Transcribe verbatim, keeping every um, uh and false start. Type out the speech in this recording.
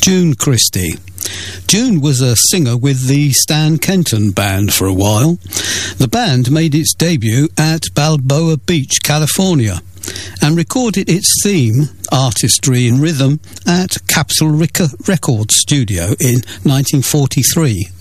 June Christie. June was a singer with the Stan Kenton Band for a while. The band made its debut at Balboa Beach, California, and recorded its theme, Artistry in Rhythm, at Capitol Records Studio in nineteen forty-three.